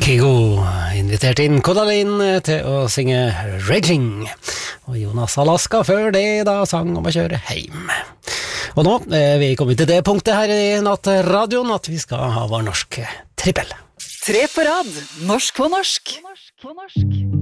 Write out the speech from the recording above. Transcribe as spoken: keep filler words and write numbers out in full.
Kygo invitert inn Kodalin til å synge Raging, og Jonas Alaska før det da sang om å kjøre heim. Og nå er vi kommet til det punktet her i Nattradioen at vi skal ha vår norske trippel. Tre på rad, norsk på norsk. På norsk, på norsk.